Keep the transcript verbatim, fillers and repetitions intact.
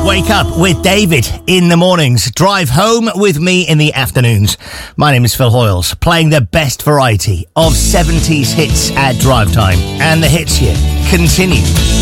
Wake up with David in the mornings. Drive home with me in the afternoons. My name is Phil Hoyles, playing the best variety of seventies hits at drive time. And the hits here continue.